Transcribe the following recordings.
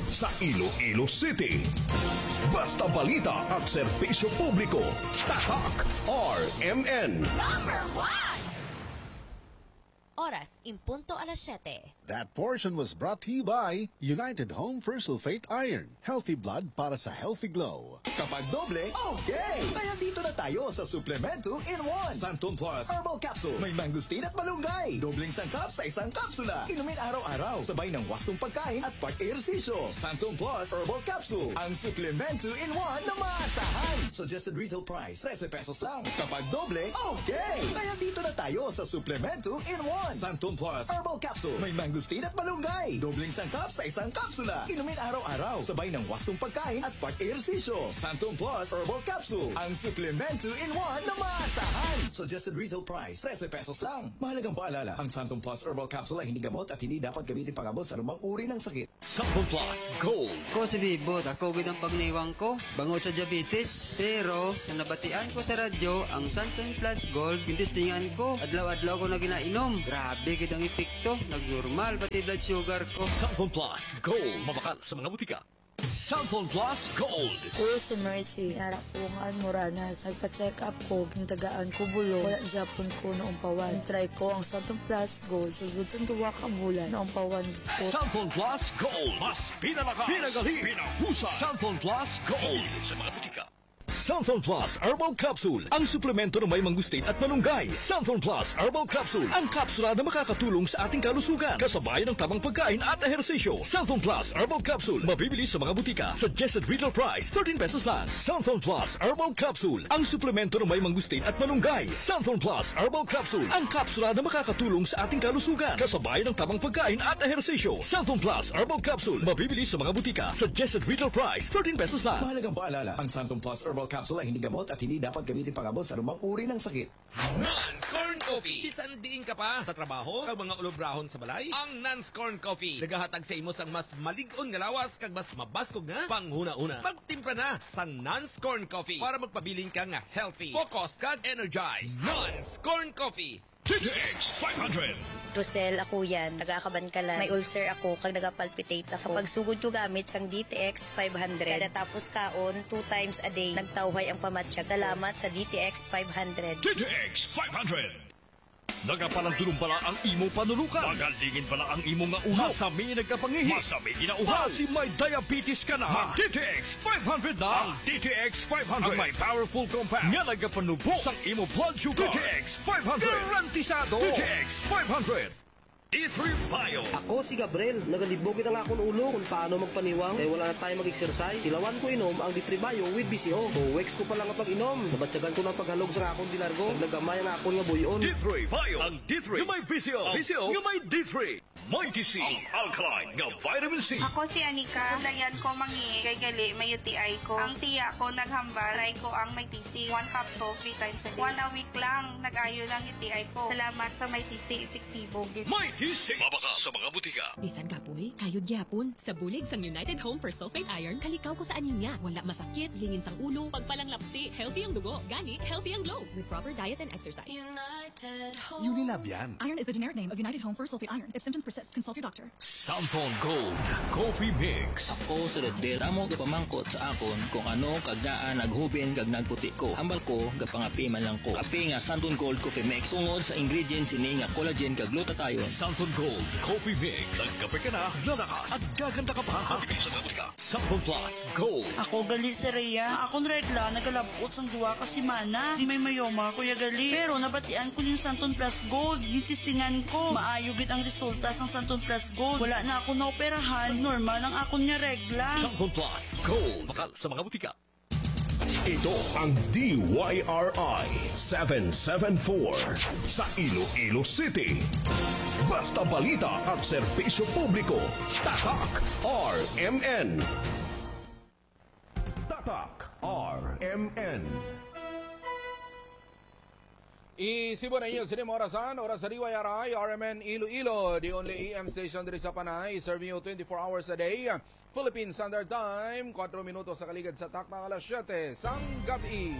sa Iloilo City. Basta balita at serbisyo publiko. Tatak RMN. Number 1. Oras, impunto alas 7. That portion was brought to you by United Home for Sulfate Iron. Healthy blood para sa healthy glow. Kapag doble, okay! Kaya dito na tayo sa Suplemento in 1. Santon Plus Herbal Capsule. May mangustin at malunggay. Dobleng sangkap sa isang kapsula. Inumin araw-araw. Sabay ng wastong pagkain at pag-ehersisyo. Santon Plus Herbal Capsule. Ang Suplemento in 1 na maasahan. Suggested retail price, 13 pesos lang. Kapag doble, okay! Kaya dito na tayo sa Suplemento in 1. Santon Plus Herbal Capsule. May mangustin at malunggay. Dobleng sangkap sa isang kapsula. Inumin araw-araw. Sabay ng wastong pagkain at pag-ehersisyo. Santon Plus Herbal Capsule. Ang Suplemento in 1 na maasahan. Suggested retail price, 13 pesos lang. Mahalagang paalala, ang Santon Plus Herbal Capsule ay hindi gamot at hindi dapat gamitin pangabot sa anumang uri ng sakit. Santon Plus Gold. Ko si Bibot, ako gid ang pagniwang ko. Bangot sa diabetes. Pero, sa nabatian ko sa radyo, ang Santon Plus Gold, pintistingan ko. Adlaw-adlaw ko na ginainom. Grabe gid ang epekto. Nagnormal pati blood sugar ko. Santon Plus Gold. Mabakal sa mga butika. Santon Plus Gold. Ko si Mercy, harap ko nga Moranas. Nagpa-check up ko, gintagaan ko bulo. Wala Japon ko noong pawan. Try ko ang Santon Plus Gold. Sugod sa tuwa ka bulan noong pawan ko. Santon Plus Gold. Mas pinalakas, pinagaling, pinahusay. Santon Plus Gold. Sa mga butika. Santon Plus Herbal Capsule, ang suplemento na may mangustin at malunggay. Santon Plus Herbal Capsule, ang kapsula na makakatulong sa ating kalusugan, kasabay ng tamang pagkain at ehersisyo. Santon Plus Herbal Capsule, mabibili sa mga butika. Suggested retail price, 13 pesos lang. Santon Plus Herbal Capsule, ang suplemento na may mangustin at malunggay. Santon Plus Herbal Capsule, ang kapsula na makakatulong sa ating kalusugan, kasabay ng tamang pagkain at ehersisyo. Santon Plus Herbal Capsule, mabibili sa mga butika. Suggested retail price, 13 pesos lang. Mahalagang paalala, ang Santon Plus Herbal Capsule ay hindi gamot at hindi dapat gamitin pangabot sa anumang uri ng sakit. Nance Corn Coffee. Bisan diin ka pa sa trabaho kag mga ulobrahon sa balay, ang Nance Corn Coffee nagahatag sa imo sang mas malig-on nga lawas kag mas mabaskog nga panghuna-una. Magtimpla na sang Nance Corn Coffee para magpabiling ka nga healthy, focused kag energized. Nance Corn Coffee. TTX 500. Rosel, ako yan. Taga-Kabankalan. May ulcer ako kag nagapalpitate ako. Pag sugod ko gamit sang DTX 500. Kada tapos kaon, 2 times a day. Nagtawhay ang pamatsyag. Salamat sa DTX 500. TTX 500. Nagapalang pala ang imo panulukan. Magalingin pala ang imo nga ulo. Masami nagkapangihi. Masami ginauha. Si may diabetes ka na. Mag-DTX 500 na. Ang DTX 500. Ang may powerful compound. Nga nagapanubok sang imo blood sugar. DTX 500. Garantisado. DTX 500. D3 Bio. Ako si Gabriel. Nagalibogin ang akong ulo kung paano magpaniwang. Kaya wala na tayo mag-exercise. Tilawan ko inom ang D3 Bio with BCO. 2 weeks ko pa lang kapag inom. Nabatsagan ko ng paghalog sa akong dilargo. Nagamay ang akong nga buyon. D3 Bio. Ang D3 nga may VCO. VCO nga may D3. Mighty C. Ang alkaline nga vitamin C. Ako si Anika. Dayan ko mangi. Kay gali may UTI ko. Ang tiya ko naghambal. Try ko ang may TC. 1 capsule 3 times a day. 1 a week lang. Nag-ayo lang UTI ko. Salamat sa may TC. Epektibo. Mighty C. Mabaka sa mga butika. Bisan kapoy, kayod gyapon. Sa bulig sang United Home for Sulfate Iron, kalikaw ko sa aninya. Wala masakit, lingin sang ulo, pagpalang lapsi, healthy ang dugo, gani, healthy ang glow. With proper diet and exercise. United Home. Unilab yan. Iron is the generic name of United Home for Sulfate Iron. If symptoms persist, consult your doctor. Santon Gold Coffee Mix. Ako sa Rodel, amo gapamangkot sa akon kung ano kagdaan naghubin kag nagputi ko. Hambal ko gapangapi man lang ko. Kape nga Santon Gold Coffee Mix. Tungod sa ingredients ini nga collagen kag glutathione. Santon Gold Coffee Mix. Nagkape ka na, lalakas at gaganda ka pa. Santon Plus Gold. Ako gali sa Rhea. Akong regla nagalabot sang duwa ka semana. Di may mayoma kuya gali. Pero nabatian ko yung Santon Plus Gold. Gitisingan ko. Maayo gid ang resulta sang Santon Plus Gold. Wala na ako naoperahan. Normal ang akong nga regla. Santon Plus Gold. Bakal sa mga butika. Ito ang DYRI 774 sa Iloilo City. Basta balita at serbisyo publiko. Tatak RMN. Tatak RMN. Isibo na iyo sa orasan, oras sa DYRI, RMN Iloilo, the only AM station diri sa Panay, serving you 24 hours a day. Philippine Standard Time, 4 minutos sa kaligid sa takna alas 7 sang gabi.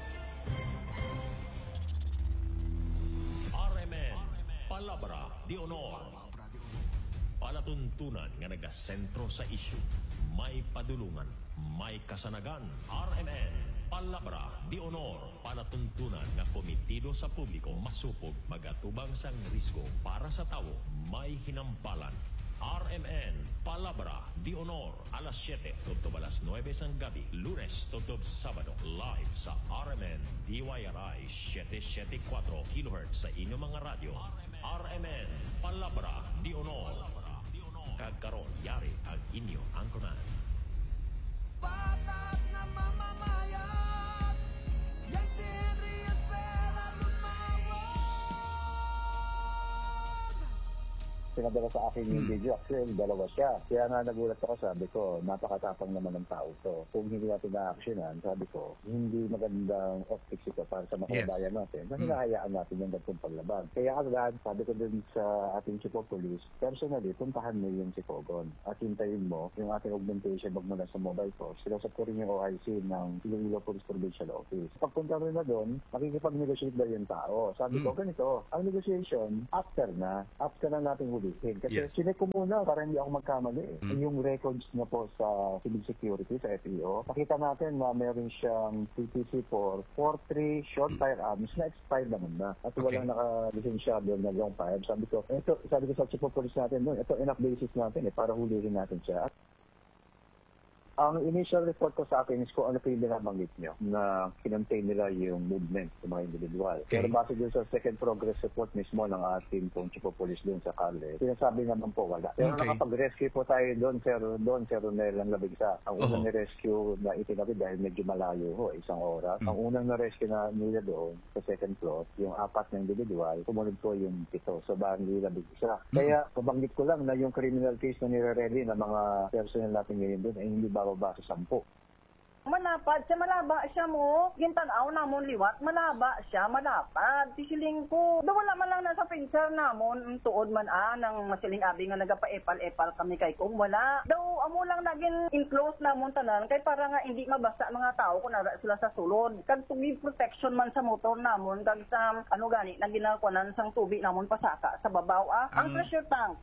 RMN, Palabra de Honor. Palatuntunan nga nagasentro sa isyu. may padulungan, may kasanagan. RMN, palabra, di honor, palatuntunan nga komitido sa publiko masupog magatubang sang risgo para sa tao, may hinampalan. RMN, palabra, di honor, alas 7 tubtob alas 9 sang gabi, Lunes tubtob Sabado, live sa RMN DYRI 774 kHz sa inyong mga radyo. RMN, palabra, di honor. Kagkaroon, yari ang inyo angkonan. Patas na mamamayan, yan si Henry Espera lumawag. Pinadala sa akin yung video, actually dalawa siya. Kaya nga nagulat ako, sabi ko, napakatapang naman ng tao to. Kung hindi natin na-actionan, sabi ko, hindi magandang optics ito para sa mga kabayan natin. Kasi hinahayaan natin yung gantong paglaban. Kaya agad, sabi ko din sa ating chief of police, personally, puntahan mo yung si Pogon. At hintayin mo yung ating augmentation magmula sa mobile force. Sinasap ko rin yung OIC ng Iloilo Police Provincial Office. Pagpunta rin na doon, makikipag-negotiate ba yung tao? Sabi ko, ganito, ang negotiation, after na natin hulihin. Kasi sinek ko muna para hindi ako magkamali. Yung records na po sa civil security, sa FEO, pakita natin na meron siyang PTC for 43 short firearms na expired naman na. At walang naka-lisensyado na long fire. Sabi ko sa chief of police natin doon, ito enough basis natin para hulihin natin siya. Ang initial report ko sa akin is kung ano po yung binabanggit nyo na kinontain nila yung movement ng mga individual. Pero base doon sa second progress report mismo ng ating pong chief of police doon sa Carle, sinasabi naman po wala. Pero nakapag-rescue po tayo doon, Sir Ronel ang labigsa. Ang unang ni-rescue na itinabi dahil medyo malayo ho, isang oras. Ang unang na-rescue na nila doon sa second floor, yung 4 na individual, sumunod po yung 7. So bali labigsa. Kaya pabanggit ko lang na yung criminal case na nire-ready ng mga personnel natin ngayon doon ay hindi bababa sa 10. Manapad siya, malaba siya mo. Gintanaw namon liwat, malaba siya, malapad. Sisiling ko. Wala man lang nasa pincer namon, tuod man nang masiling abi nga nagapa-epal-epal kami kay kung wala. Daw amo lang naging enclose namon tanan kay para nga hindi mabasa mga tao kung nara sila sa sulod. Kag tubig protection man sa motor namon, kag sa ano gani na ginakanan sang tubig namon pasaka sa babaw ang pressure tank.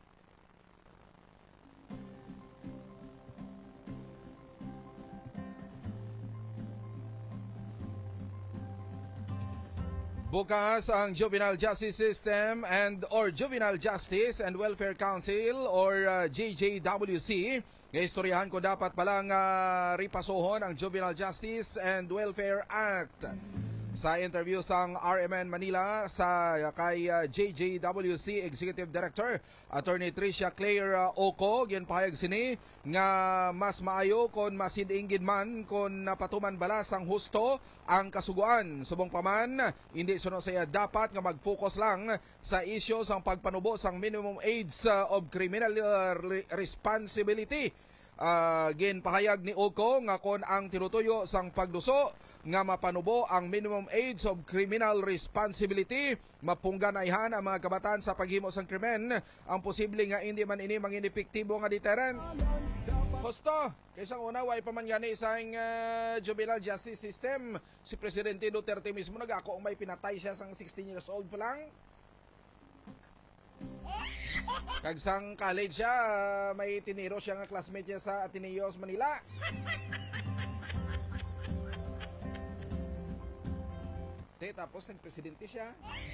Bukas ang Juvenile Justice System or Juvenile Justice and Welfare Council or JJWC. Ngaistoryahan ko dapat palang ripasohon ang Juvenile Justice and Welfare Act. Sa interview sang RMN Manila sa kay JJWC Executive Director Attorney Tricia Claire Oco, ginpahayag sini nga mas maayo kon masidinggid man kon napatuman bala sang husto ang kasuguan. Subong paman, hindi suno saya dapat nga mag-focus lang sa isyu sang pagpanubo sang minimum age of criminal responsibility. Ginpahayag ni Oco nga kon ang tinutuyo sang pagduso nga mapanubo ang minimum age of criminal responsibility, mapungganayhan ang mga kabataan sa paghimo sang krimen, ang posible nga hindi man ini mangin epektibo nga deterrent. Hosto, kaysang una, way pa man gani isang juvenile justice system. Si Presidente Duterte mismo nag-ako may pinatay siya sang 16 years old pa lang. Kagsang college siya, may tiniro siya nga classmate niya sa Ateneos Manila. Tapos nagpresidente siya.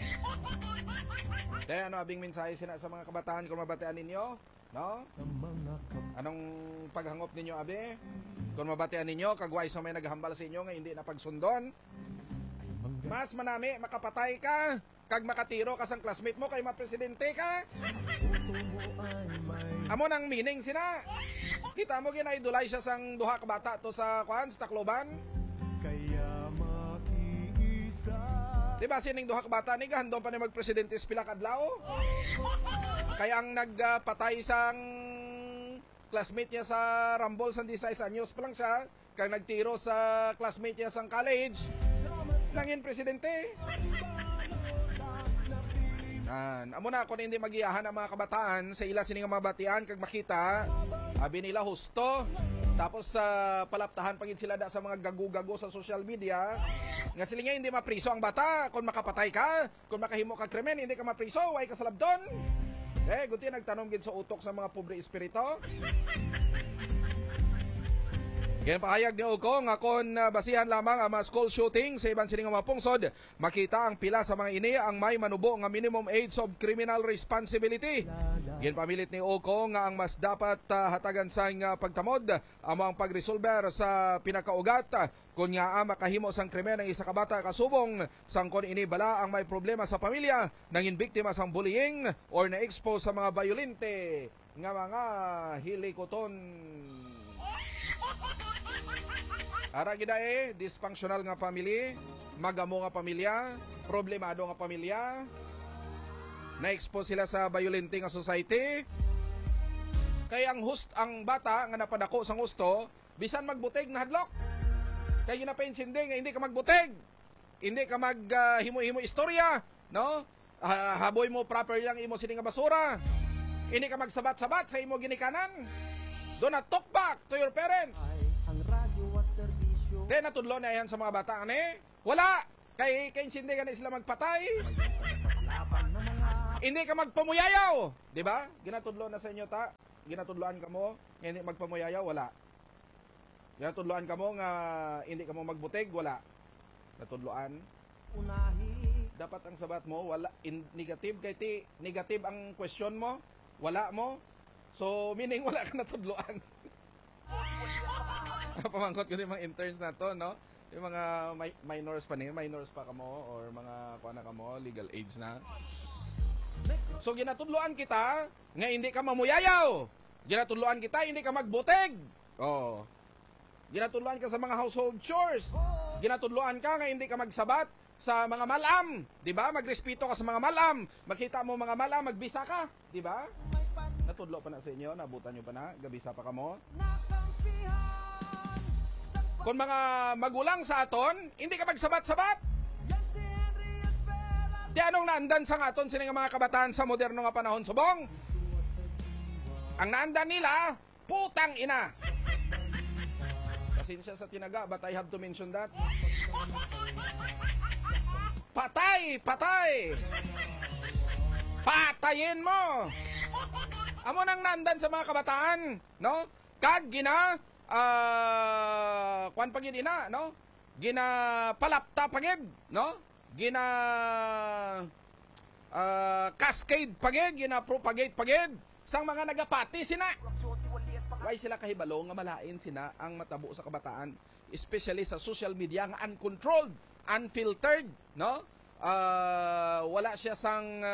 Kaya ano abing mensahe sina sa mga kabataan kung mabatian ninyo? No? Anong paghangop ninyo abi? Kung mabatian ninyo, kagway sa may naghambal sa inyo nga hindi na pagsundon. Mas manami, makapatay ka. Kag makatiro ka sang classmate mo kay mapresidente ka. Amo nang meaning sina. Kita mo ginaidolay siya sang duha ka bata to sa sa Tacloban. Kaya diba sining duha ka bata ni gahandom pa ni magpresidente sa pila ka adlaw? Kaya ang nagpatay sang classmate niya sa Rambol sa 16 anyos pa lang siya, kaya nagtiro sa classmate niya sang college, nangin presidente. Amo na kung hindi magiyahan ang mga kabataan sa ila sining mabatian kag makita abi nila husto. Tapos palaptahan pagin sila da sa mga gago-gago sa social media nga sila nga hindi mapriso ang bata kung makapatay ka, kung makahimo ka krimen hindi ka mapriso, way ka sa labdon. Guti nagtanom gid sa utok sa mga pobre espirito. Yan pahayag ni Uko nga kon basihan lamang ang mga school shooting sa iban sining mga pungsod, makita ang pila sa mga ini ang may manubo nga minimum age of criminal responsibility. Yan pamilit ni Uko nga ang mas dapat hatagan sa pagtamod amo ang pagresolver sa pinakaugat kun nga makahimo sang krimen ang isa ka bata kasubong sang kon ini bala ang may problema sa pamilya, nangin biktima sang bullying or na-expose sa mga bayolente nga mga hilikoton. Ara gida dysfunctional nga family, magamo nga pamilya, problemado nga pamilya, na-expose sila sa violente nga society. Kaya ang bata nga napadako sang gusto, bisan magbutig na hadlok. Kaya yun na pa-insindi nga hindi ka magbutig, hindi ka maghimo-himo istorya, no? Haboy mo proper lang imo sini nga basura. Hindi ka magsabat-sabat sa imo ginikanan. Do not talk back to your parents. Then natudlo na yan sa mga bata ani? Wala. Kay hindi ka na sila magpatay. Hindi ka magpamuyayaw, di ba? Ginatudlo na sa inyo ta. Ginatudloan ka mo, hindi magpamuyayaw, wala. Ginatudloan ka mo nga hindi ka mo magbutig, wala. Natudloan. Dapat ang sabat mo, wala. Negative kay negative ang question mo, wala mo. So meaning wala ka natudloan. Pamangkot ko yung mga interns na to, no? Yung mga minors pa ka mo or mga kuana ka mo, legal age na. So ginatudloan kita nga hindi ka mamuyayaw. Ginatudloan kita hindi ka magbutig. Oh. Ginatudloan ka sa mga household chores. Ginatudloan ka nga hindi ka magsabat sa mga malam, 'di ba? Magrespeto ka sa mga malam. Makita mo mga malam, magbisa ka, 'di ba? Natudlo pa na sa inyo, nabutan nyo pa na, gabisa pa ka mo. Kung mga magulang sa aton, hindi ka magsabat-sabat. Di anong naandan sa aton sining mga kabataan sa moderno nga panahon subong? Ang naandan nila, putang ina. Pasensya sa tinaga, but I have to mention that. Patay! Patay! Patayin mo! Amo nang naandan sa mga kabataan, no? Kag gina kuan pagid ina, no? Gina palapta pagid, no? Gina cascade pagid, gina propagate pagid sang mga nagapati sina. Why sila kahibalo nga malain sina ang matabo sa kabataan, especially sa social media nga uncontrolled, unfiltered, no? Wala siya sang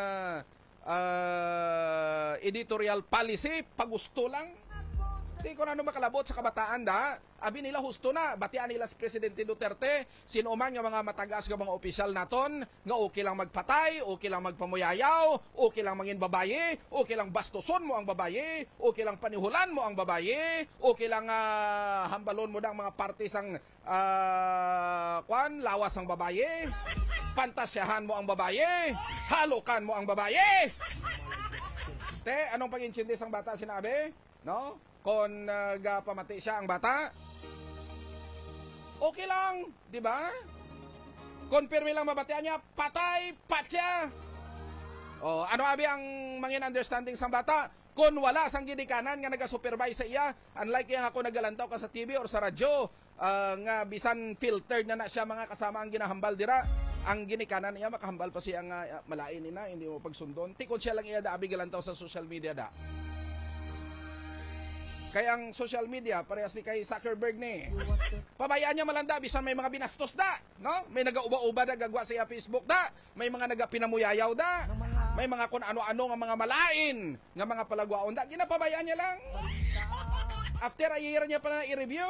editorial policy, pagusto lang. Di ko na makalabot sa kabataan da. Abi nila husto na, batian nila si Presidente Duterte, sino man nga mga matagas nga mga opisyal naton, nga okay lang magpatay, okay lang magpamuyayaw, okay lang mangin babaye, okay lang bastuson mo ang babaye, okay lang panihulan mo ang babaye, okay lang hambalon mo ng mga partis ang lawas ang babaye, pantasyahan mo ang babaye, halukan mo ang babaye. Te, anong pag-intindi sang bata sinabi? No? Kung pamati siya ang bata, okay lang, di ba? Confirm lang mabatian niya, patay, patya. O, ano abi ang mangin understanding sang bata? Kung wala sang ginikanan nga naga-supervise sa iya, unlike yung ako nagalantaw ka sa TV or sa radyo, nga bisan filtered na siya mga kasama ang ginahambal dira, ang ginikanan niya makahambal pa siya nga malain ina, hindi mo pagsundon. Tikod siya lang iya da abi galantaw sa social media da. Kaya ang social media, parehas ni kay Zuckerberg ni. Pabayaan niya malanda, bisan may mga binastos da. No? May nagauba-uba na gagwa sa Facebook da. May mga nagapinamuyayaw da. May mga kung ano-ano nga mga malain, nga mga palagwaon da. Ginapabayaan niya lang. After a year niya pa na i-review.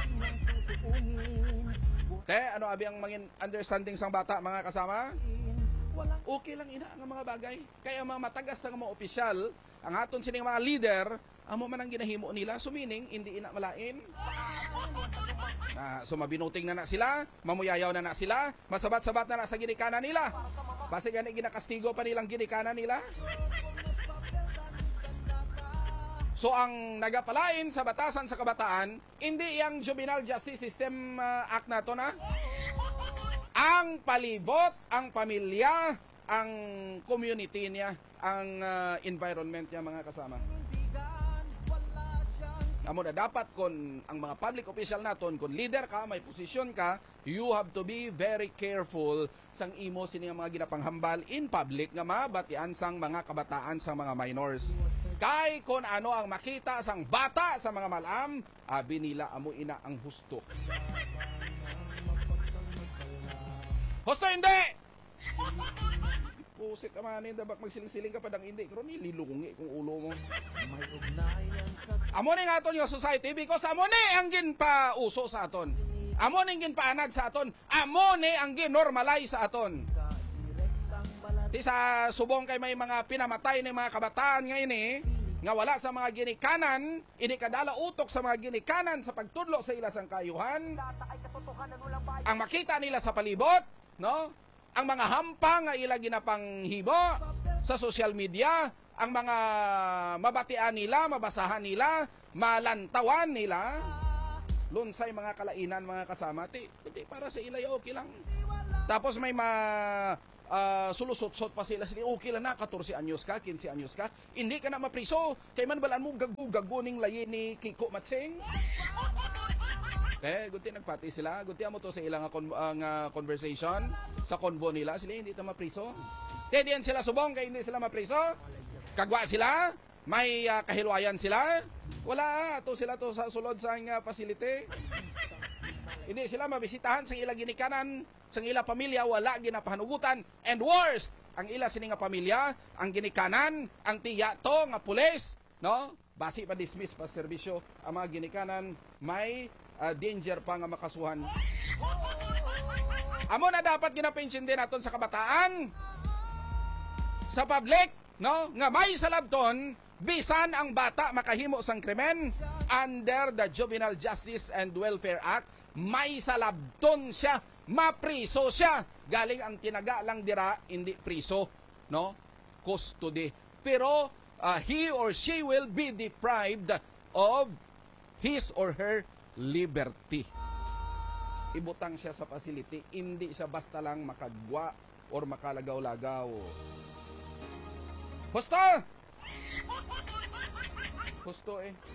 Te, ano abi ang mangin understanding sang bata, mga kasama? Okay lang ina ang mga bagay. Kaya mga matagas na mga opisyal, ang aton sining mga leader, amo man ang ginahimo nila, so meaning, hindi ina malain. So mabinuting na sila, mamuyayaw na sila, masabat-sabat na sa ginikanan nila. Basta gani ginakastigo pa nilang ginikanan nila. So ang nagapalain sa batasan sa kabataan, hindi yung Juvenile Justice System Act na to na. Ang palibot, ang pamilya, ang community niya, ang environment niya, mga kasama. Amo na dapat kung ang mga public official naton, kung leader ka, may posisyon ka, you have to be very careful sang imo sini nga mga ginapanghambal in public nga mabatian sang mga kabataan sang mga minors. Kay kung ano ang makita sang bata sa mga malam, abi nila amo ina ang husto. Husto hindi! Pusit ka man, dabak magsiling-siling ka pa dang hindi. Pero nililungi kung ulo mo. Amo ni nga aton yung society because amo ni ang ginpauso sa aton. Amo ni ang ginpaanad sa aton. Amo ni ang ginormalize sa aton. Di sa subong kay may mga pinamatay ng mga kabataan ngayon nga wala sa mga ginikanan, ini kadala utok sa mga ginikanan sa pagtudlo sa ila sang kayuhan. Ang makita nila sa palibot, no? Ang mga hampang nga ila ginapanghibo sa social media, ang mga mabatian nila, mabasahan nila, malantawan nila, lunsay mga kalainan, mga kasama, hindi para sa ila okay lang. Tapos may sulusot-sot pa sila, okay lang na, 14 anyos ka, 15 anyos ka, hindi ka na mapriso, kay man balaan mo gagu ning layin ni Kiko Matsing. Gunti nagpati sila, gunti mo to sa ilang conversation sa convo nila, sila hindi na mapriso. Diyan sila subong kay hindi sila mapriso. Kagwa sila, may kahilwayan sila. Wala, to sila to sa sulod sa facility. Hindi sila mabisitahan sa ilang ginikanan, sa ilang pamilya, wala ginapahanugutan. And worst, ang ila sini nga pamilya, ang ginikanan, ang tiya to nga pulis, no? Basi pa dismiss pa serbisyo ang mga ginikanan, may danger pa nga makasuhan. Amo na dapat ginapensyon din naton sa kabataan, sa public, no? Nga may salabton, bisan ang bata makahimo sang krimen under the Juvenile Justice and Welfare Act, may salabton siya, mapriso siya. Galing ang tinaga lang dira, hindi priso, no? Custody. Pero he or she will be deprived of his or her liberty. Ibutang siya sa facility, hindi siya basta lang makagwa or makalagaw-lagaw. Husto! Husto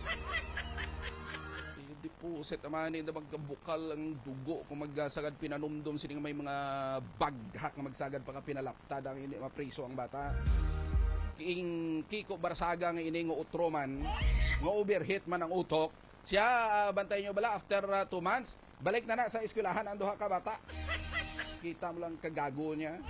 Hindi po set naman na magkabukal ang dugo kung magsagad pinanumdum sining may mga baghak na magsagad pa ka pinalaptad ang hindi mapriso ang bata. King Kiko Barsaga nga ini nga utroman, nga overhit man ang utok. Siya, bantay nyo bala, after 2 months, balik na sa eskwelahan ang duha ka bata. Kita mo lang kagago niya.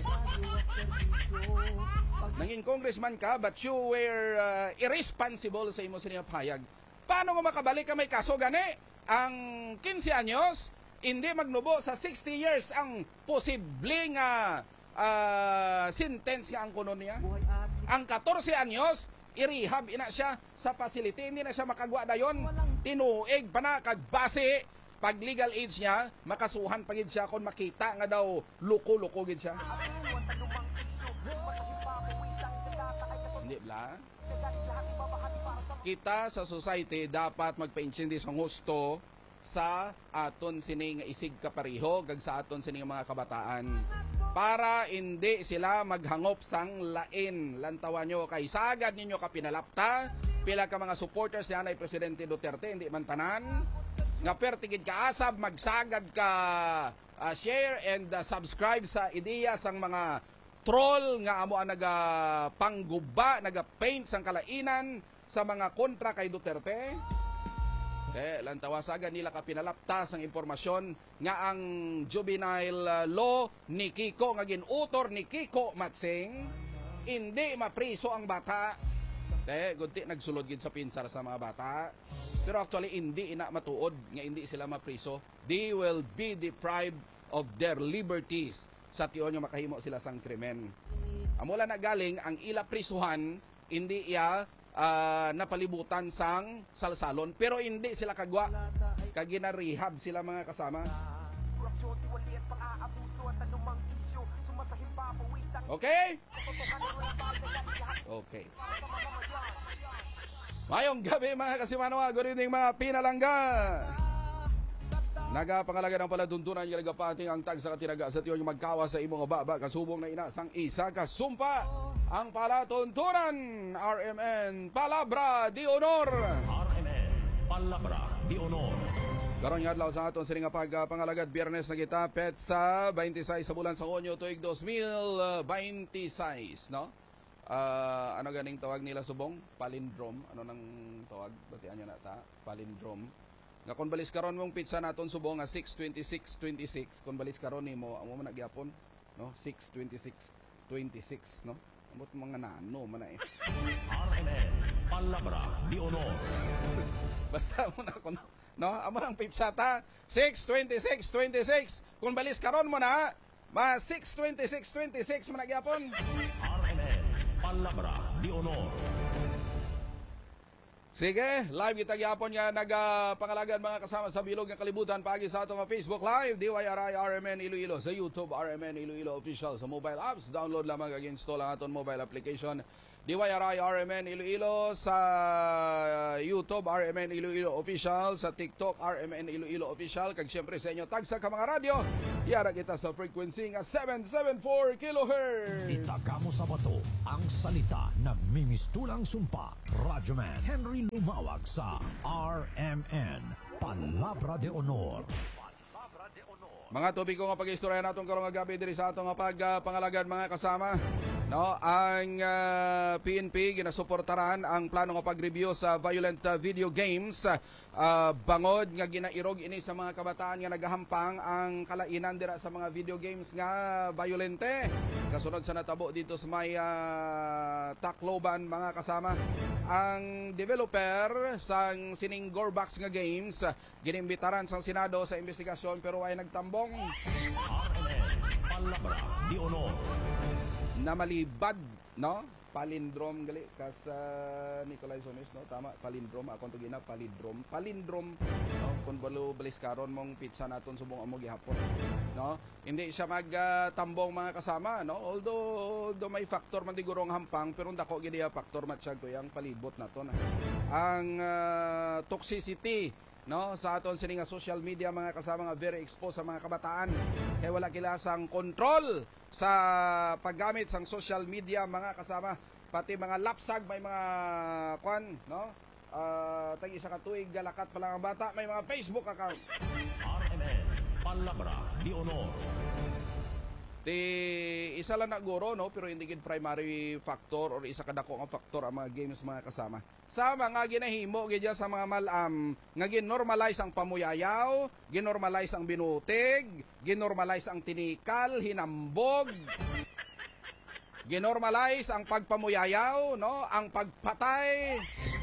Nanging congressman ka, but you were irresponsible sa imo sa payag. Paano mo makabalik ka may kaso gani? Ang 15 anyos, hindi magnubo sa 60 years ang posibleng sentence nga ang kuno niya. Ang 14 anyos, i-rehab ina siya sa facility, hindi na siya makagwa dayon. Tinuig pa na kagbase pag legal age niya, makasuhan pagid siya kung makita nga daw luko-luko gid siya. Hindi bla? Kita sa society dapat magpa-intindi sa gusto sa aton sini nga isig kapariho kag sa aton sini nga mga kabataan, para hindi sila maghangop sang lain. Lantawan nyo kay sagad ninyo ka pinalapta, pila ka mga supporters ni Anay Presidente Duterte, hindi man tanan nga pertigid ka asab magsagad ka share and subscribe sa ideya sang mga troll nga amo ang nagapangguba, nagapaint sang kalainan sa mga kontra kay Duterte. Lantawasagan nila ka pinalaptas ang impormasyon nga ang juvenile law ni Kiko nga ginutor ni Kiko Matsing, hindi mapriso ang bata. Gunti nagsulod gid sa pinsar sa mga bata. Pero actually hindi ina matuod nga hindi sila mapriso. They will be deprived of their liberties sa tiyon nga makahimo sila sang krimen. Amula na galing ang ila prisuhan, hindi iya napalibutan sang salsalon, pero hindi sila kagwa, kagina-rehab sila mga kasama. Okay? Okay. Mayong gabi mga kasimano, good evening mga pinalangga. Nagapangalaga ng paladuntunan yung nagapating ang tag sa katinaga sa tiyon yung magkawa sa imong baba kasubong na ina sang isa kasumpa ang palatuntunan. RMN Palabra de Honor. RMN Palabra de Honor. Karon nga adlaw sa aton sining pagpangalagad Biyernes na kita petsa 26 sa bulan sa Hunyo tuig 2026, no? Ano ganing tawag nila subong? Palindrome. Ano nang tawag? Batian nyo na ta? Palindrome. Nga kung balis karon mong pizza naton subong nga 62626. Kung balis karon nimo amo man nagyapon, no? 62626, no? Amot mga nano man na eh. RMN Palabra de Honor. Basta mo na kun no, amo nang pizza ta 62626. Kung balis karon mo na ma 62626 man nagyapon. RMN Palabra de Honor. Sige, live kita gyapon nga nagpangalagan mga kasama sa bilog nga kalibutan paagi sa atong Facebook Live, DYRI RMN Iloilo, sa YouTube RMN Iloilo Official, sa mobile apps, download lamang kag install ang aton mobile application DYRI RMN Iloilo, sa YouTube RMN Iloilo Official, sa TikTok RMN Iloilo Official, kag syempre sa inyo tagsa ka mga radyo, yara kita sa frequency nga 774 kHz. Itaka mo sa bato ang salita nagmimistulang sumpa. Radyoman Henry Lumawag sa RMN Palabra de Honor. Mga tubig ko nga pag-istorya natin karong gabi diri sa atong pagpangalagan mga kasama. No, ang PNP ginasuportaran ang plano nga pag-review sa violent video games. Bangod nga ginairog ini sa mga kabataan nga nagahampang ang kalainan dira sa mga video games nga violente. Kasunod sa natabo dito sa may Tacloban mga kasama. Ang developer sang sining Gorbax nga games ginimbitaran sang Senado sa investigasyon pero ay nagtambong. Palabra de Honor. Na malibad, no? Palindrome gali kas Nicolay Sones, no? Tama, palindrome akong tugina palindrome, no? Kun balis karon mong pizza naton subong amo gihapon, no? Hindi siya magtambong mga kasama, no? Although may factor man siguro ang hampang pero dako gid ya factor matsyag ko yang palibot naton. Ang toxicity, no, sa aton sining social media mga kasama nga very exposed sa mga kabataan kay wala kilasang control sa paggamit sang social media mga kasama, pati mga lapsag may mga kwan, no, tag isa ka tuig galakat pa lang ang bata may mga Facebook account. RMN Palabra de Honor. Isa lang na guro, no, pero hindi gid primary factor or isa kadako nga factor ang mga games mga kasama. Sa mga ginahimo gid sa mga malam nga ginormalize ang pamuyayaw, ginormalize ang binutig, ginormalize ang tinikal, hinambog. Ginormalize ang pagpamuyayaw, no, ang pagpatay.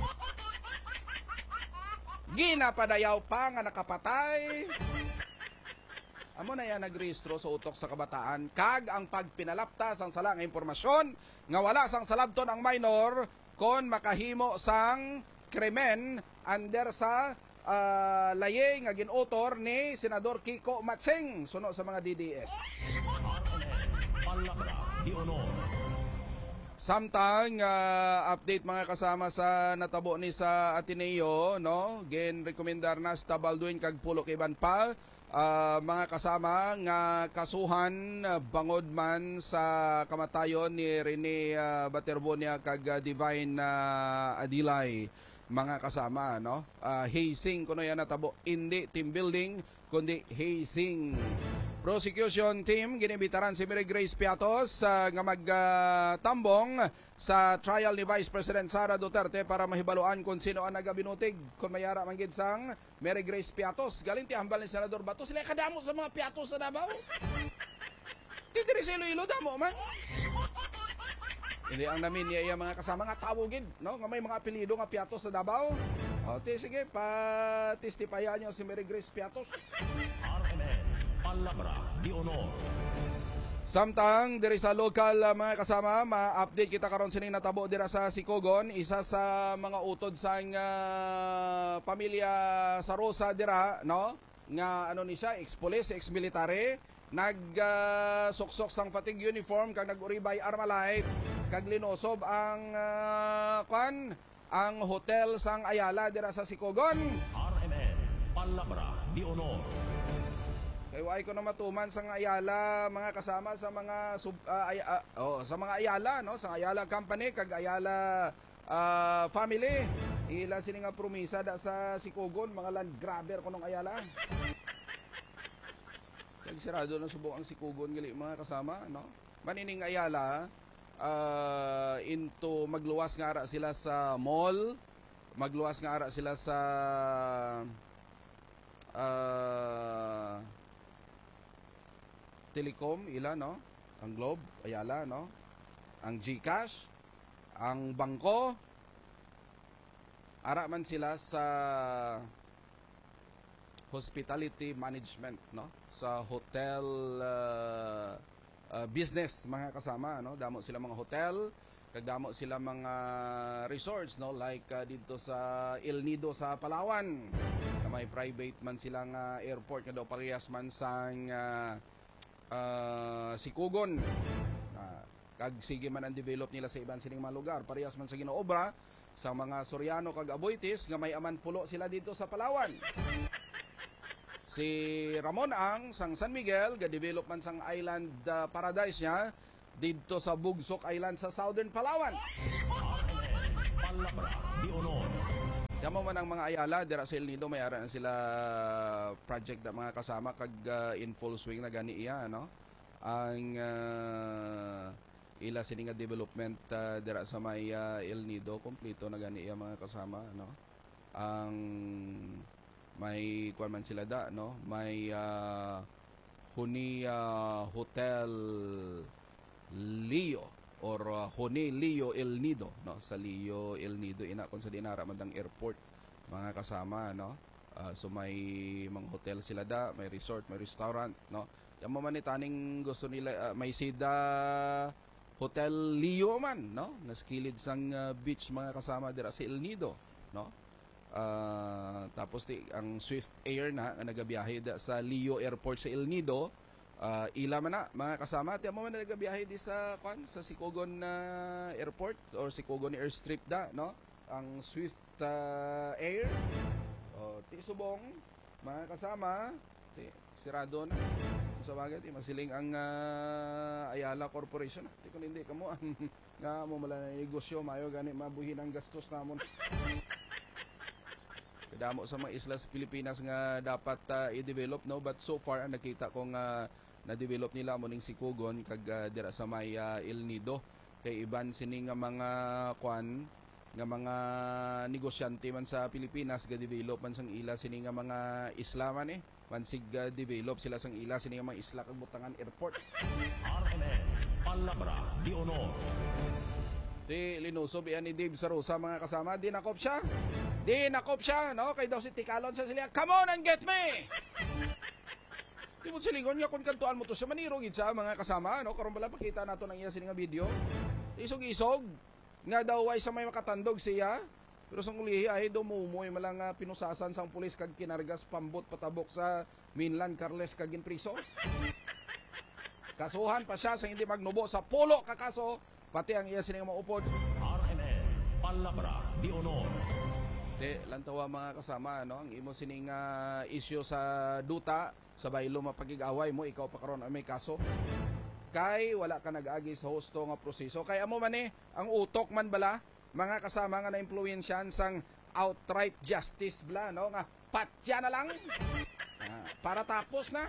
Ginapadayaw pa nga nakapatay. Amo na yan nagrehistro sa utok sa kabataan kag ang pagpinalaptas ang sala nga impormasyon nga wala sang salabton ang minor kon makahimo sang krimen under sa laying nga ginutor ni Senador Kiko Matsing suno sa mga DDS. Palabra de Honor. Samtang update mga kasama sa natabo ni sa Ateneo, no, gen rekomendar na sa Balduin kag Pulo Iban pa. Mga kasama nga kasuhan bangod man sa kamatayon ni Rene Baterbonia kag Divine Adilay mga kasama, no, hazing kuno yan natabo, hindi team building kundi hazing. Prosecution team ginibitaran si Mary Grace Piatos nga magtambong sa trial ni Vice President Sara Duterte para mahibaluan kung sino ang nagabinutig kung mayara man gid sang Mary Grace Piatos. Galing ti hambal ni Senador Bato sila kadamo sa mga Piatos sa Davao. Diri sa Iloilo damo man. Hindi ang namin niya mga kasama nga tawagin, no, nga may mga apelyido nga Piatos sa Davao. O sige, pa-testipayan nyo si Mary Grace Piatos. RMN Palabra de Honor. Samtang diri sa local mga kasama, ma-update kita karon sining natabo dira sa Sikogon, isa sa mga utod sang pamilya sa Rosa dira, no, nga ano ni siya, ex-police, ex-military, nag-suksok sang fatigue uniform kag nag-uribay Armalite kag linosob ang ang hotel sang Ayala dira sa Sikogon. RMN Palabra de Honor. Kaya ko na matuman sa Ayala mga kasama sa mga sa mga Ayala, no, sa Ayala Company kag Ayala family, ila sini nga promisa da sa Sikugon, mga land grabber ko nung Ayala. Nagsirado na subok ang Sikugon gali mga kasama, no? Manining Ayala, into magluwas nga ara sila sa mall, magluwas nga ara sila sa Telecom, ila, no? Ang Globe, Ayala, no? Ang GCash, ang bangko, ara man sila sa hospitality management, no? Sa hotel business, mga kasama, no? Damo sila mga hotel, kagdamo sila mga resorts, no? Like dito sa El Nido sa Palawan, na may private man silang airport nga daw parehas man sang Sikugon. Kag sige man ang develop nila sa ibang sining mga lugar, parehas man sa ginoobra sa mga Soriano kag Aboitiz nga may aman pulo sila dito sa Palawan. Si Ramon Ang sang San Miguel ga develop man sang island paradise niya dito sa Bugsok Island sa Southern Palawan. Kamo man ang mga Ayala dira sa El Nido, may ara na sila project na mga kasama kag in full swing na gani iya, no? Ang ila sini nga development dira sa may El Nido kompleto na gani iya mga kasama, no? Ang may kuan man sila da, no? May Huni Hotel Leo or Huni Leo El Nido, no? Sa Leo El Nido ina kon sa dinara mandang airport mga kasama, no? So may mga hotel sila da, may resort, may restaurant, no? Yung man taning gusto nila may sida Hotel Leo man, no? Naskilid sang beach mga kasama dira sa El Nido, no? Tapos ang Swift Air na nagabiyahe sa Leo Airport sa El Nido, ila man na mga kasama, tiyan mo man nagabiyahe di sa sa Sikugon Airport or Sikugon Airstrip da, no? Ang Swift Air, ti subong mga kasama, sirado na. Sa bagay, masiling ang Ayala Corporation. Di kung hindi ka mo, nga mo mala na negosyo, mayo gani mabuhin ang gastos namon. Kadamo sa mga isla sa Pilipinas nga dapat i-develop, no? But so far, ang nakita kong na-develop nila mo ning Sikugon kag dira sa may El Nido. Kay iban sini nga mga kwan, nga mga negosyante man sa Pilipinas, ga-develop man sang ila sini nga mga isla man mansig develop sila sang ila sini nga mga isla kag Butangan Airport. RMN Palabra di Honor. Di linusob yan ni Dave Sarosa mga kasama, di nakop siya, no? Kay daw si Tikalon sa sila, come on and get me! Di mo silingon nga kung kantuan mo to siya, manirogid sa mga kasama, no? Karon bala pakita nato ng iya sini nga video. Isog-isog nga daw ay sa may makatandog siya, pero sang ulihi ay dumumoy malang pinusasan sang pulis kag kinargas pambot patabok sa mainland Carles kag ginpriso. Kasuhan pa siya sa hindi magnubo sa pulo kakaso, pati ang iya sining maupod. RMN Palabra di Honor. Lantawa mga kasama, no? Ang imo sining issue sa duta sa baylo mapagig-away mo, ikaw pa karon may kaso. Kay wala ka nag-agi sa husto nga proseso. Kay amo man ang utok man bala mga kasama nga na-impluwensyahan sang outright justice bla, no? Nga patya na lang. Para tapos na.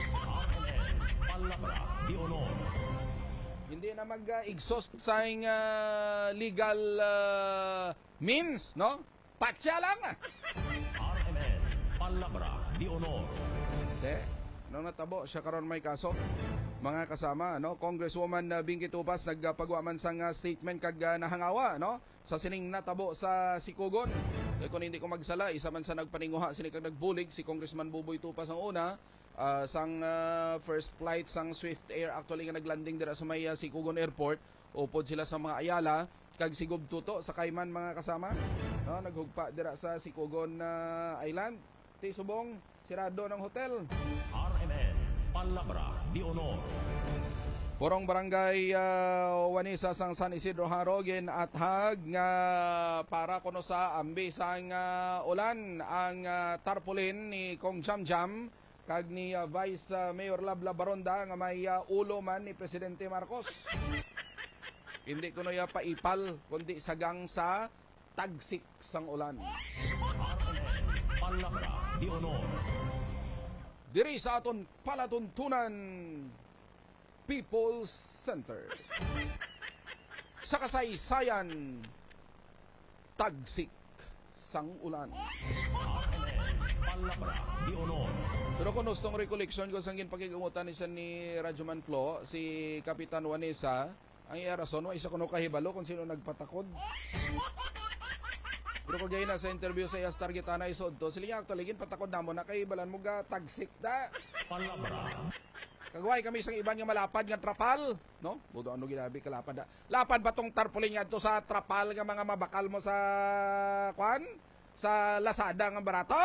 Palabra di Honor. Hindi na mag-exhaust sa legal means, no? Patya lang. RMN Palabra di Honor. Nung natabo siya karon may kaso. Mga kasama, no? Congresswoman Binky Tupas nagpagawa man sang statement kag nahangawa, no? Sa sining natabo sa Sikugon. Kung hindi ko magsala, isa man sa nagpaninguha sini kag nagbulig si Congressman Buboy Tupas ang una. Sang first flight sang Swift Air actually nga naglanding dira sa may Sikugon Airport, upod sila sa mga Ayala kag sigub tuto sa Kayman mga kasama, no? Naghugpa dira sa Sikugon Island. Ti subong sirado ng hotel. RMN Palabra di Honor. Porong barangay Wanisa sang San Isidro Harogin at hag nga para kuno sa ambisang ulan ang tarpaulin ni Kong Jamjam kag ni Vice Mayor Labla Baronda nga may ulo man ni Presidente Marcos. Hindi ko na paipal, kundi sagang sa tagsik sang ulan. Palabra di Honor. Diri sa aton palatuntunan People's Center. Sa kasaysayan, tagsik sang ulan. Palabra di Honor. Pero kung gustong recollection ko sang ginpakigutan ni Radyo Manflo, si Kapitan Juanesa, ang iya rason, wa isa kuno kahibalo kung sino nagpatakod. Pero kung gaya na sa interview sa iyas target na isod to, sila actually patakod na mo na kay balan mo ga tagsik da. Palabra. Kagway kami isang iban nga malapad nga trapal, no? Budo ano ginabi kalapad da. Lapad ba tong tarpaulin nga to sa trapal nga mga mabakal mo sa kwan? Sa Lazada nga barato?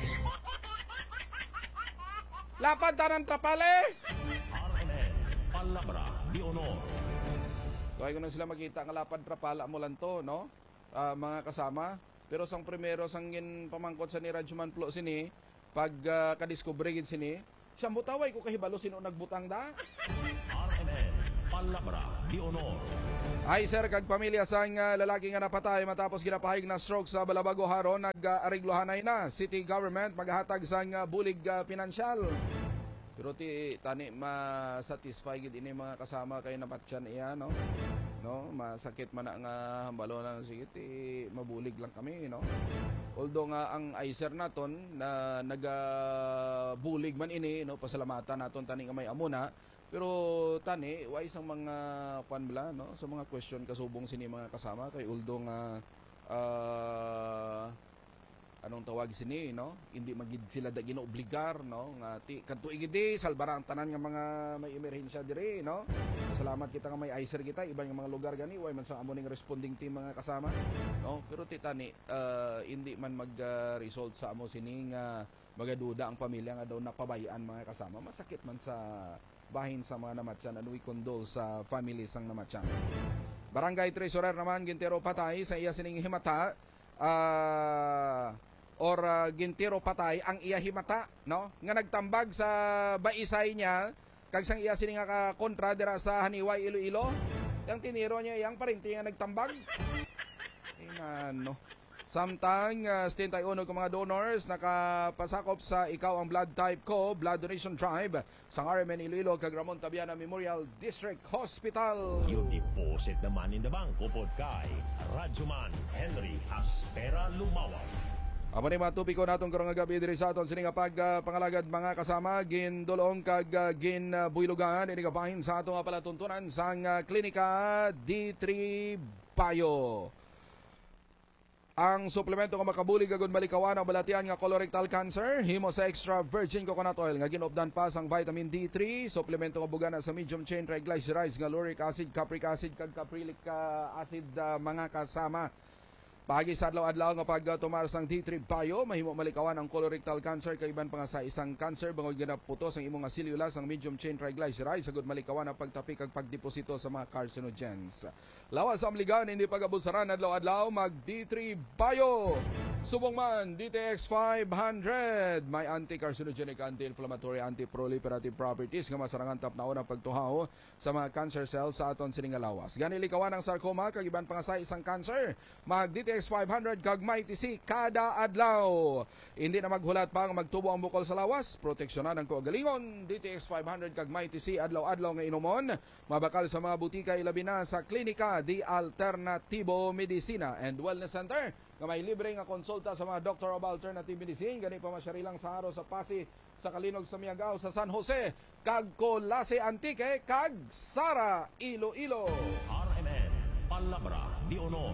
Lapad tanan trapal eh. RMN. Palabra di Honor. Kaya ko na sila makita nga lapad trapal mo lang to, no? Mga kasama. Pero sang primero sang gin pamangkot sa ni Radyo Manflo sini, pag kadiscovery gid sini, siya mutaway ko kahibalo sino nagbutang da. RMN. Palabra di Honor. Ay sir, kag pamilya sang lalaki nga napatay matapos ginapahig na stroke sa Balabago Haro, nag-ariglohanay na city government maghatag sang bulig pinansyal. Pero tani ma-satisfy gid ini mga kasama kay napatyan iya, no? No, masakit man na nga hambalo lang sige mabulig lang kami, no? Although nga ang ICER naton na nagabulig man ini, no, pasalamatan naton tani nga may amuna. Pero tani wa isang mga panbla, no, sa mga question kasubong sini mga kasama kay although nga anong tawag sini, no? Hindi magid sila da ginobligar, no? Nga kadtuig gidi salbara ang tanan nga mga may emerhensya diri, no? Salamat kita nga may ICER kita, iban nga mga lugar gani way man sa amoning responding team mga kasama, no? Pero titani hindi man mag-result sa amo sini nga magaduda ang pamilya nga daw napabayaan mga kasama. Masakit man sa bahin sa mga namatyan and we condole sa families ang namatyan. Barangay Treasurer naman gintero patay sa iya sining himata gintiro patay ang iya himata, no, nga nagtambag sa baisay niya kag sang iya sini nga kontra dira sa Haniway Iloilo, yang tiniro niya yang parinti nga nagtambag. Inano. Samtang 71 ka mga donors nakapasakop sa Ikaw ang Blood Type Ko blood donation drive sa RMN Iloilo kag Ramon Tabiana Memorial District Hospital. You deposit the money in the bank upod kay Radyoman Henry Aspera Lumawaw. Amo ni matupi ko natong karong gabi diri sa aton sini nga pangalagad mga kasama gindulong kag ginbuylugan ini kabahin sa atong palatuntunan sang klinika D3 Bayo. Ang suplemento nga makabulig agon balikawan ang balatian nga colorectal cancer himo sa extra virgin coconut oil nga ginobdan pa sang vitamin D3, suplemento nga bugana sa medium chain triglycerides nga lauric acid, capric acid kag caprylic acid mga kasama. Pagi sa adlaw-adlaw nga pagtumar sang D3 Bio mahimo malikawan ang colorectal cancer kay iban pa nga sa isang cancer bangod ginaputos ang imong cellulose ang medium chain triglycerides sagud malikawan ang pagtapi kag pagdeposito sa mga carcinogens. Lawas sa amligan hindi pagabusaran adlaw-adlaw mag D3 Bio. Subong man DTX 500 may anti-carcinogenic, anti-inflammatory, anti-proliferative properties nga masarangan tapnaon ang pagtuhaw sa mga cancer cells sa aton sining lawas. Gani likawan ang sarcoma kag iban pa nga sa isang cancer mag DTX 500 kag may TC kada adlaw. Hindi na maghulat pa nga magtubo ang bukol sa lawas, proteksyonan ang kaugalingon. DTX 500 kag may TC adlaw-adlaw nga inomon, mabakal sa mga butika ilabi na sa klinika di Alternatibo Medicina and Wellness Center nga may libre nga konsulta sa mga Doctor of Alternative Medicine. Gani pa masyari lang sa Haro, sa Pasig, sa Kalinog, sa Miagao, sa San Jose, kag Colase Antique, kag Sara Iloilo. RMN Palabra di Honor.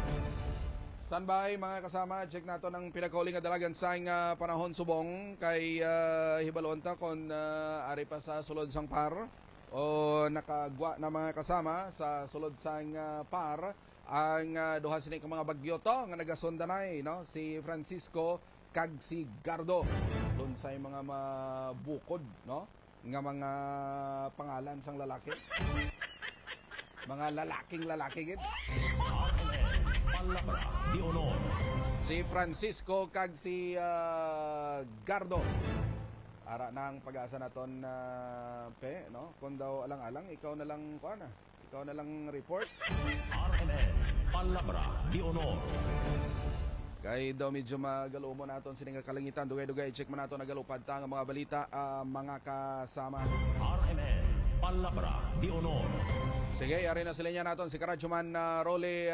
Standby mga kasama, check nato ng pinakauling nga dalagan sa panahon subong kay hibalon ta kon ari pa sa sulod sang par o nakagwa na mga kasama sa sulod sang par ang duha sini ka mga bagyo to nga nagasundanay, no, si Francisco kag si Gardo. Doon sa mga mabukod, no, nga mga pangalan sang lalaki. Mga lalaki gid. Palabra di Honor. Si Francisco kag si Gardo. Ara nang pag-asa naton pe, no? Kung daw alang-alang ikaw na lang kuan na. Ikaw na lang report. RMN Palabra de Honor. Kay daw medyo magalo mo naton sining kalangitan. Dugay-dugay check mo naton nagalupad ta nga mga balita mga kasama. RMN Palabra de Honor. Sige, yari na sila niya naton si Karadyoman Rolly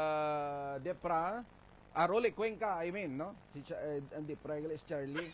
Depra. Rolly Cuenca, I mean, no? Si hindi Depra is Charlie.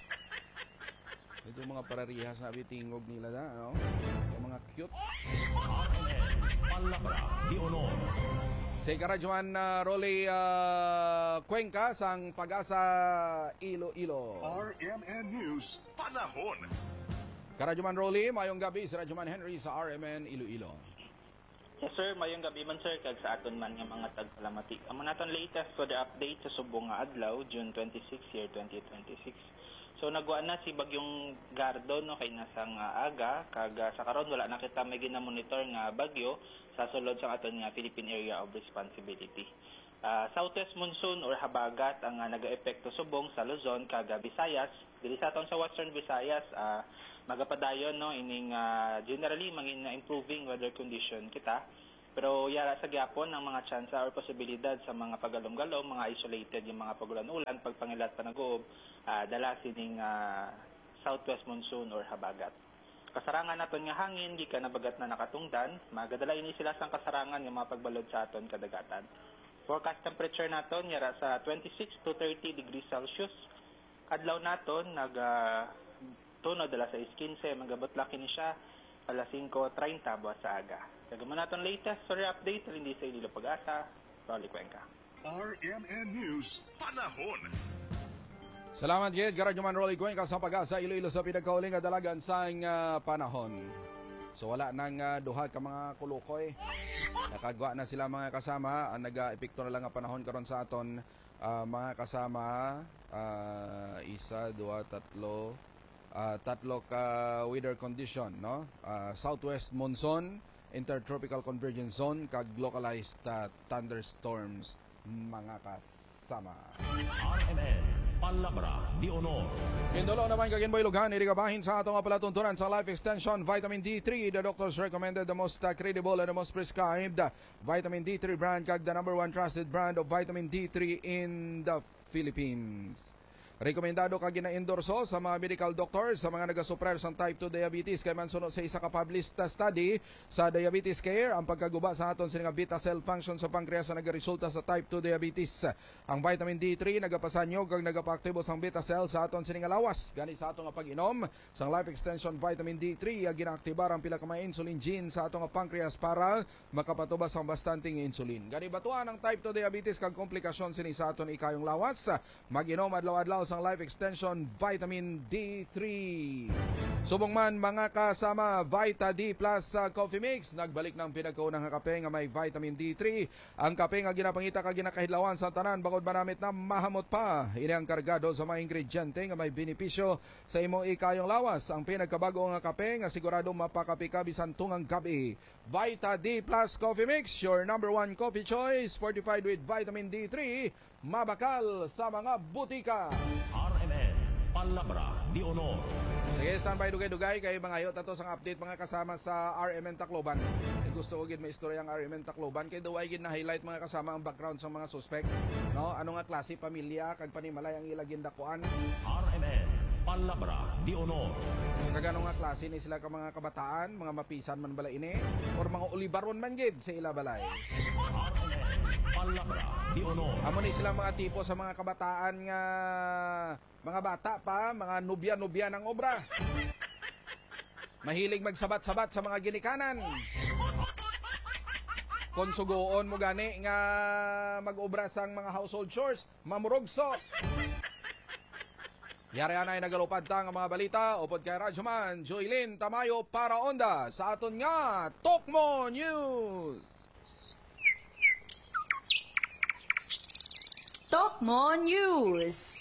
Ito mga pararihas na bitingog nila na, no? Yung mga cute. RMN Palabra de Honor. Si Karadyoman Rolly Cuenca sang Pag-asa Iloilo. RMN News Panahon. Karadyoman Rolly, mayong gabi si Radyoman Henry sa RMN Iloilo. Yes sir, mayong gabi man sir kag sa aton man nga mga tagpalamati. Amo naton latest weather update sa subong nga adlaw June 26 year 2026. So nagwa na si bagyong Gardo no kay nasang aga kag sa karon wala na kita may ginamonitor nga bagyo sa sulod sa aton nga Philippine Area of Responsibility. Southwest monsoon or habagat ang naga-epekto subong sa Luzon kag Visayas. Dili sa aton sa Western Visayas magapadayon no ining generally mangin improving weather condition kita. Pero yara sa gyapon ang mga tsansa or posibilidad sa mga pagalom-galom, mga isolated yung mga pagulan-ulan, pagpangilat pa nag-uob, dala sining southwest monsoon or habagat. Kasarangan naton nga hangin, gikan na bagat na nakatungdan, magadala ini sila sang kasarangan nga mga pagbalod sa aton kadagatan. Forecast temperature naton yara sa 26 to 30 degrees Celsius. Adlaw naton tunod dala sa 15, magabotlaki ni siya alas 5:30 buwan sa aga. Kagaman naton latest story update hindi sa Iloilo Pag-asa, Rolly Cuenca. RMN News Panahon. Salamat gid Karadyoman Rolly Cuenca sa Pag-asa Iloilo sa pinagkauling nga dalagan sa panahon. So wala nang duha ka mga kulukoy. Nakagwa na sila mga kasama, ang nag-epekto na lang nga panahon karon sa aton mga kasama, 1, 2, 3 tatlo ka weather condition, no? Southwest monsoon, intertropical convergence zone kag localized thunderstorms mga kasama. RMN Palabra de Honor. Indolo naman kaginboy lughan irigabahin sa atong palatuntunan sa life extension vitamin D3. The doctors recommended the most credible and the most prescribed vitamin D3 brand kag the #1 trusted brand of vitamin D3 in the Philippines. Rekomendado ka gina-endorso sa mga medical doctors sa mga nagasuprer sa type 2 diabetes kay mansuno sa isa ka published study sa Diabetes Care ang pagkaguba sa aton sa beta cell function sa pancreas na nagaresulta sa type 2 diabetes. Ang vitamin D3 nagapasanyo kag nagapaaktibo sang beta cell sa aton sining lawas. Gani sa aton nga pag-inom sang life extension vitamin D3 ginaaktibar ang pila ka mga insulin gene sa aton nga pancreas para makapatubas ang bastanteng insulin. Gani batuan ang type 2 diabetes kag komplikasyon sini sa aton ikayong lawas. Mag-inom adlaw-adlaw ang life extension vitamin D3. Subong man mga kasama, Vita D Plus Coffee Mix nagbalik ng pinagkaunang kape nga may vitamin D3. Ang kape nga ginapangita kag ginakahidlawan sa tanan bangod manamit na mahamot pa. Ini ang kargado sa mga ingrediente nga may benepisyo sa imong ikayong lawas. Ang pinagkabago nga kape nga sigurado mapakapi ka bisan tungang gabi. Vita D Plus Coffee Mix, your #1 coffee choice, fortified with vitamin D3, mabakal sa mga butika. RMN Palabra de Honor. Sige, standby dugay-dugay kay mga ayot ato sang update mga kasama sa RMN Tacloban. Gusto ko gid may istorya ang RMN Tacloban kay daw ay gid na highlight mga kasama ang background sa mga suspect, no? Ano nga klase pamilya kag panimalay ang ilagin dakuan. RMN Palabra de Honor. Kagano nga klase ni sila ka mga kabataan, mga mapisan man bala ini or mga ulibaron man gid sa ila balay. Palabra de Honor. Amo ni sila mga tipo sa mga kabataan nga mga bata pa, mga nubya-nubya ng obra. Mahilig magsabat-sabat sa mga ginikanan. Konsugoon mo gani nga mag-obra sang mga household chores, mamurugso. Yari anay nagalupad ta nga mga balita upod kay Radyoman Joylin Tamayo para onda sa aton nga Tokmo News. Tokmo News.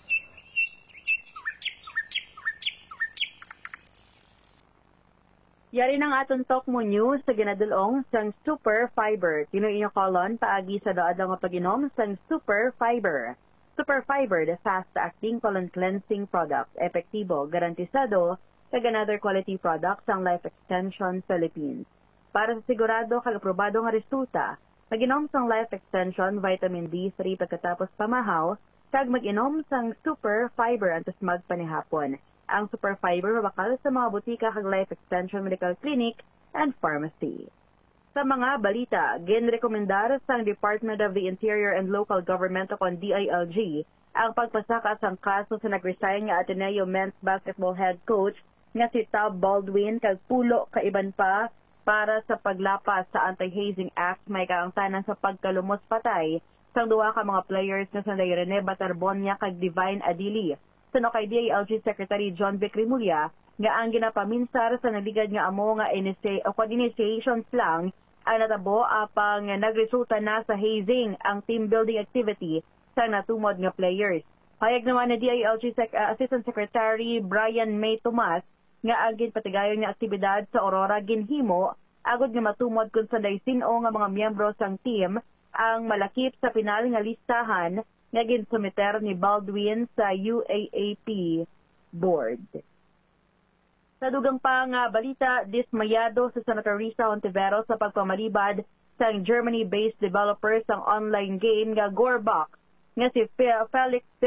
Yari ng aton Tokmo News sa ginadulong sang Super Fiber. Tinuod inyo kolon paagi sa daadlaw nga pag-inom sang Super Fiber. Super Fiber, the fast-acting colon cleansing product. Epektibo, garantisado, kag another quality product sang Life Extension Philippines. para sa sigurado kag aprobado nga resulta, mag-inom sang life extension vitamin D3 pagkatapos pamahaw, kag mag-inom sang super fiber antes magpanihapon. Ang super fiber mabakal sa mga butika kag life extension medical clinic and pharmacy. Sa mga balita, ginrekomendar sang Department of the Interior and Local Government o DILG ang pagpasaka sang kaso sa nag-resign nga Ateneo men's basketball head coach nga si Tab Baldwin kag pulo kaiban pa para sa paglapas sa Anti-Hazing Act may kaangtanan sa pagkalumos patay sang duha ka mga players nga sa Rene Batarbonia kag Divine Adili. Suno kay DILG Secretary John Vic Rimulya nga ang ginapaminsar sa naligad nga amo nga initiations lang ay natabo apang nagresulta na sa hazing ang team building activity sa natumod nga players. Hayag naman ni DILG Assistant Secretary Brian May Tomas nga ang ginpatigayon nga aktibidad sa Aurora ginhimo agod nga matumod kung sa sino nga mga miyembro sang team ang malakip sa pinal nga listahan nga ginsumiter ni Baldwin sa UAAP board. Sa dugang pa nga balita, dismayado si Senator Risa Hontiveros sa pagpamalibad sa Germany-based developers ng online game nga Gorbak nga si Felix